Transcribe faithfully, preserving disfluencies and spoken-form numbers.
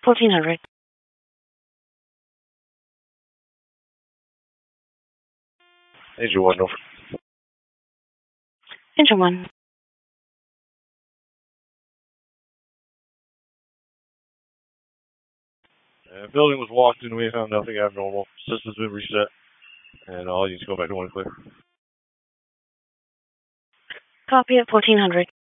fourteen hundred. Engine one, over. Engine one. Uh, building was walked in. We found nothing abnormal. System's been reset. And all you need to go back to one clear. Copy at fourteen hundred.